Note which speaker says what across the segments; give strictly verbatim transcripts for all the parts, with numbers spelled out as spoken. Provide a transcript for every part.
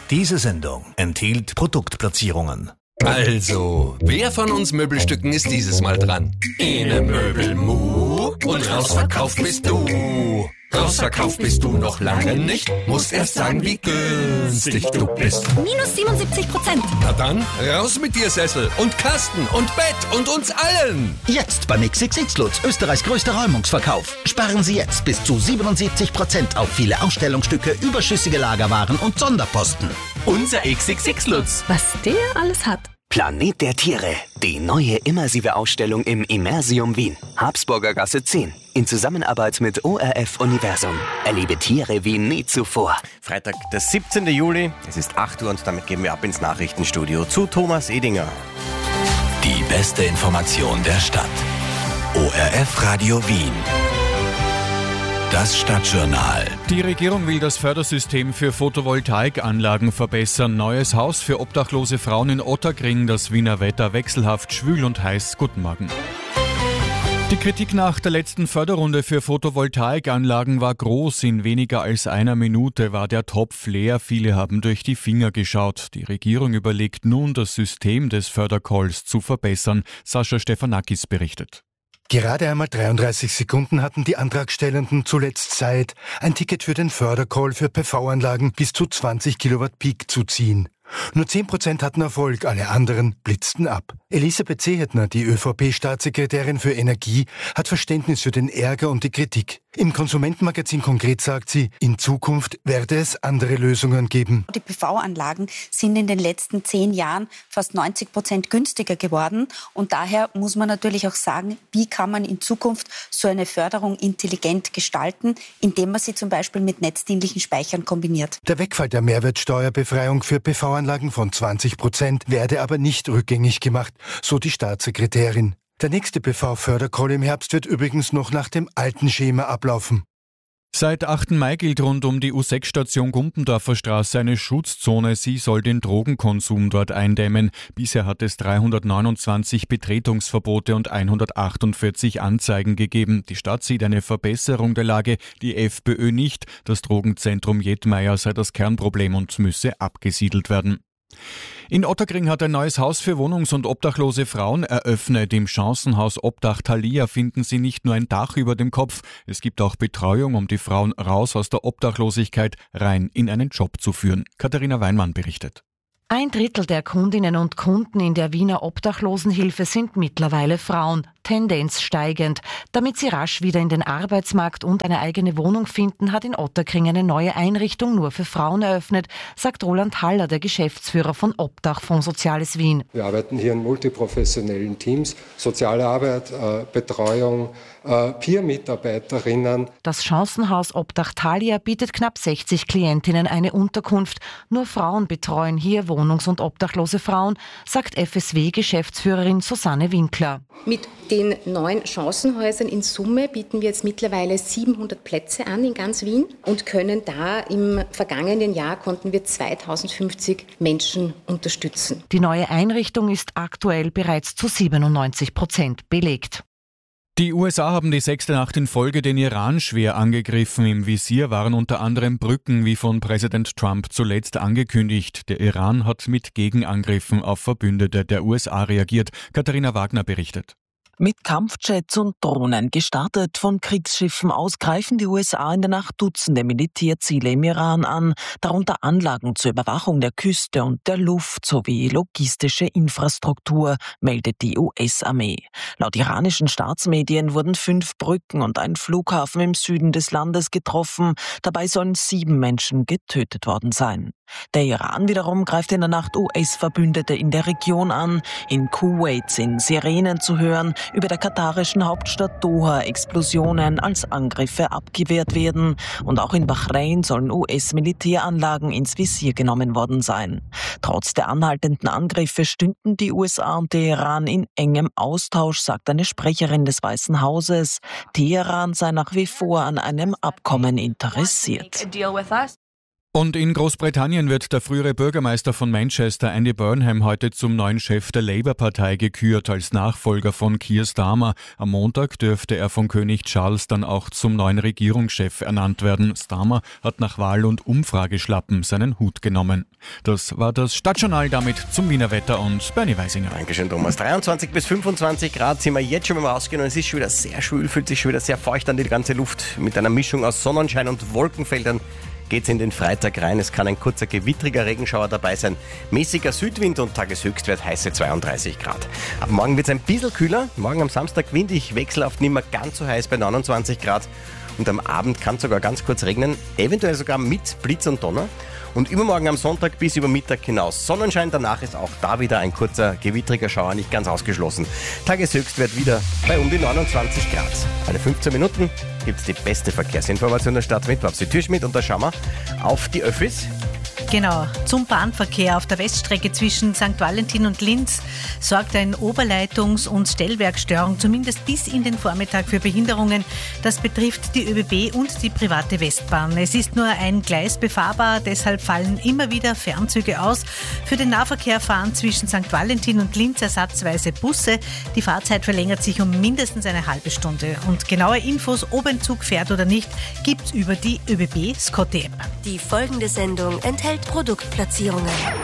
Speaker 1: Diese Sendung enthielt Produktplatzierungen.
Speaker 2: Also, wer von uns Möbelstücken ist dieses Mal dran? Ene Möbelmu und rausverkauft bist du. Rausverkauft bist du noch lange nicht, musst erst sagen, wie günstig du bist.
Speaker 3: Minus siebenundsiebzig Prozent.
Speaker 2: Na dann, raus mit dir Sessel und Kasten und Bett und uns allen.
Speaker 4: Jetzt beim X X X Lutz, Österreichs größter Räumungsverkauf. Sparen Sie jetzt bis zu siebenundsiebzig Prozent auf viele Ausstellungsstücke, überschüssige Lagerwaren und Sonderposten.
Speaker 5: Unser X X X Lutz.
Speaker 3: Was der alles hat.
Speaker 6: Planet der Tiere, die neue immersive Ausstellung im Immersium Wien, Habsburger Gasse zehn, in Zusammenarbeit mit O R F Universum. Erlebe Tiere wie nie zuvor.
Speaker 7: Freitag, der siebzehnten Juli, es ist acht Uhr und damit gehen wir ab ins Nachrichtenstudio zu Thomas Edinger.
Speaker 1: Die beste Information der Stadt. O R F Radio Wien. Das Stadtjournal.
Speaker 8: Die Regierung will das Fördersystem für Photovoltaikanlagen verbessern. Neues Haus für obdachlose Frauen in Ottakring. Das Wiener Wetter wechselhaft schwül und heiß. Guten Morgen. Die Kritik nach der letzten Förderrunde für Photovoltaikanlagen war groß. In weniger als einer Minute war der Topf leer. Viele haben durch die Finger geschaut. Die Regierung überlegt nun, das System des Fördercalls zu verbessern. Sascha Stefanakis berichtet.
Speaker 9: Gerade einmal dreiunddreißig Sekunden hatten die Antragstellenden zuletzt Zeit, ein Ticket für den Fördercall für P V-Anlagen bis zu zwanzig Kilowatt Peak zu ziehen. Nur zehn Prozent hatten Erfolg, alle anderen blitzten ab. Elisabeth Sehetner, die ÖVP-Staatssekretärin für Energie, hat Verständnis für den Ärger und die Kritik. Im Konsumentenmagazin Konkret sagt sie, in Zukunft werde es andere Lösungen geben.
Speaker 10: Die P V-Anlagen sind in den letzten zehn Jahren fast neunzig Prozent günstiger geworden. Und daher muss man natürlich auch sagen, wie kann man in Zukunft so eine Förderung intelligent gestalten, indem man sie zum Beispiel mit netzdienlichen Speichern kombiniert.
Speaker 9: Der Wegfall der Mehrwertsteuerbefreiung für P V-Anlagen von zwanzig Prozent werde aber nicht rückgängig gemacht, so die Staatssekretärin. Der nächste P V-Fördercall im Herbst wird übrigens noch nach dem alten Schema ablaufen.
Speaker 8: Seit achten Mai gilt rund um die U sechs Station Gumpendorfer Straße eine Schutzzone. Sie soll den Drogenkonsum dort eindämmen. Bisher hat es dreihundertneunundzwanzig Betretungsverbote und hundertachtundvierzig Anzeigen gegeben. Die Stadt sieht eine Verbesserung der Lage, die FPÖ nicht. Das Drogenzentrum Jedmeier sei das Kernproblem und müsse abgesiedelt werden. In Ottakring hat ein neues Haus für wohnungs- und obdachlose Frauen eröffnet. Im Chancenhaus Obdach Thalia finden sie nicht nur ein Dach über dem Kopf, es gibt auch Betreuung, um die Frauen raus aus der Obdachlosigkeit rein in einen Job zu führen. Katharina Weinmann berichtet.
Speaker 11: Ein Drittel der Kundinnen und Kunden in der Wiener Obdachlosenhilfe sind mittlerweile Frauen, Tendenz steigend. Damit sie rasch wieder in den Arbeitsmarkt und eine eigene Wohnung finden, hat in Ottakring eine neue Einrichtung nur für Frauen eröffnet, sagt Roland Haller, der Geschäftsführer von Obdach Fonds Soziales Wien.
Speaker 12: Wir arbeiten hier in multiprofessionellen Teams, soziale Arbeit, äh, Betreuung, äh, Peer-Mitarbeiterinnen.
Speaker 11: Das Chancenhaus Obdach Thalia bietet knapp sechzig Klientinnen eine Unterkunft. Nur Frauen betreuen hier wohnungs- und obdachlose Frauen, sagt F S W-Geschäftsführerin Susanne Winkler.
Speaker 13: Mit den neuen Chancenhäusern in Summe bieten wir jetzt mittlerweile siebenhundert Plätze an in ganz Wien und können da im vergangenen Jahr konnten wir zweitausendfünfzig Menschen unterstützen.
Speaker 11: Die neue Einrichtung ist aktuell bereits zu siebenundneunzig Prozent belegt.
Speaker 8: Die U S A haben die sechste Nacht in Folge den Iran schwer angegriffen. Im Visier waren unter anderem Brücken, wie von Präsident Trump zuletzt angekündigt. Der Iran hat mit Gegenangriffen auf Verbündete der U S A reagiert. Katharina Wagner berichtet.
Speaker 14: Mit Kampfjets und Drohnen gestartet von Kriegsschiffen aus greifen die U S A in der Nacht Dutzende Militärziele im Iran an, darunter Anlagen zur Überwachung der Küste und der Luft sowie logistische Infrastruktur, meldet die U S-Armee. Laut iranischen Staatsmedien wurden fünf Brücken und ein Flughafen im Süden des Landes getroffen. Dabei sollen sieben Menschen getötet worden sein. Der Iran wiederum greift in der Nacht U S-Verbündete in der Region an. In Kuwait sind Sirenen zu hören, über der katarischen Hauptstadt Doha Explosionen als Angriffe abgewehrt werden. Und auch in Bahrain sollen U S-Militäranlagen ins Visier genommen worden sein. Trotz der anhaltenden Angriffe stünden die U S A und der Iran in engem Austausch, sagt eine Sprecherin des Weißen Hauses. Teheran sei nach wie vor an einem Abkommen interessiert.
Speaker 8: Und in Großbritannien wird der frühere Bürgermeister von Manchester, Andy Burnham, heute zum neuen Chef der Labour-Partei gekürt, als Nachfolger von Keir Starmer. Am Montag dürfte er von König Charles dann auch zum neuen Regierungschef ernannt werden. Starmer hat nach Wahl- und Umfrageschlappen seinen Hut genommen. Das war das Stadtjournal, damit zum Wiener Wetter und Bernie Weisinger.
Speaker 7: Dankeschön, Thomas. dreiundzwanzig bis fünfundzwanzig Grad sind wir jetzt schon mal rausgehen und es ist schon wieder sehr schwül, fühlt sich schon wieder sehr feucht an, die ganze Luft. Mit einer Mischung aus Sonnenschein und Wolkenfeldern geht's in den Freitag rein. Es kann ein kurzer gewittriger Regenschauer dabei sein. Mäßiger Südwind und Tageshöchstwert heiße zweiunddreißig Grad. Ab morgen wird's ein bisschen kühler. Morgen am Samstag windig, wechselhaft nicht mehr ganz so heiß bei neunundzwanzig Grad. Und am Abend kann es sogar ganz kurz regnen, eventuell sogar mit Blitz und Donner. Und übermorgen am Sonntag bis über Mittag hinaus Sonnenschein. Danach ist auch da wieder ein kurzer gewittriger Schauer nicht ganz ausgeschlossen. Tageshöchstwert wieder bei um die neunundzwanzig Grad. Alle fünfzehn Minuten gibt es die beste Verkehrsinformation der Stadt mit Babsi Türschmidt. Und da schauen wir auf die Öffis.
Speaker 15: Genau, zum Bahnverkehr auf der Weststrecke zwischen Sankt Valentin und Linz sorgt eine Oberleitungs- und Stellwerkstörung zumindest bis in den Vormittag für Behinderungen. Das betrifft die ÖBB und die private Westbahn. Es ist nur ein Gleis befahrbar, deshalb fallen immer wieder Fernzüge aus. Für den Nahverkehr fahren zwischen Sankt Valentin und Linz ersatzweise Busse. Die Fahrzeit verlängert sich um mindestens eine halbe Stunde. Und genaue Infos, ob ein Zug fährt oder nicht, gibt's über die ÖBB-Scotty-App.
Speaker 16: Die folgende Sendung enthält Produktplatzierungen.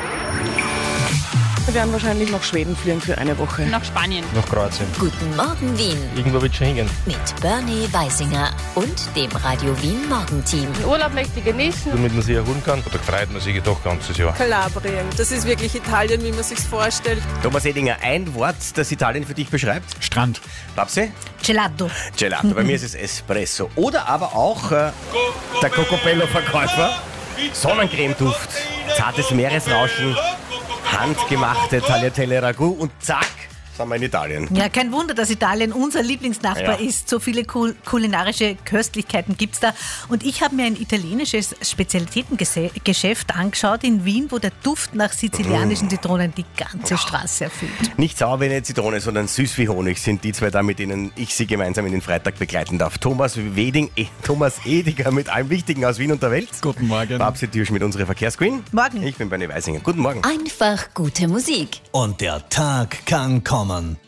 Speaker 17: Wir werden wahrscheinlich nach Schweden fliegen für eine Woche.
Speaker 18: Nach Spanien.
Speaker 19: Nach Kroatien.
Speaker 16: Guten Morgen, Wien.
Speaker 19: Irgendwo wird schon hingehen.
Speaker 16: Mit Bernie Weisinger und dem Radio Wien Morgenteam.
Speaker 18: Den Urlaub möchte ich genießen.
Speaker 19: Damit man sich erholen kann. Da freut man sich doch ganzes Jahr.
Speaker 17: Kalabrien. Das ist wirklich Italien, wie man sich vorstellt.
Speaker 7: Thomas Edinger, ein Wort, das Italien für dich beschreibt?
Speaker 8: Strand.
Speaker 7: Babsi?
Speaker 15: Gelato.
Speaker 7: Gelato. Bei mir ist es Espresso. Oder aber auch äh, der Cocobello-Verkäufer. Sonnencremeduft, zartes Meeresrauschen, handgemachte Tagliatelle Ragout und zack, sind wir in Italien.
Speaker 15: Ja, kein Wunder, dass Italien unser Lieblingsnachbar
Speaker 7: Ja.
Speaker 15: ist. So viele kul- kulinarische Köstlichkeiten gibt's da. Und ich habe mir ein italienisches Spezialitätengeschäft angeschaut in Wien, wo der Duft nach sizilianischen Zitronen die ganze Straße erfüllt.
Speaker 7: Nicht sauer wie eine Zitrone, sondern süß wie Honig sind die zwei da, mit denen ich sie gemeinsam in den Freitag begleiten darf. Thomas Weding, eh, Thomas Ediger mit allem Wichtigen aus Wien und der Welt.
Speaker 8: Guten Morgen.
Speaker 7: Babsi Türschmidt, unsere Verkehrsqueen.
Speaker 15: Morgen.
Speaker 7: Ich bin Bernie Weisinger. Guten Morgen.
Speaker 16: Einfach gute Musik.
Speaker 1: Und der Tag kann kommen.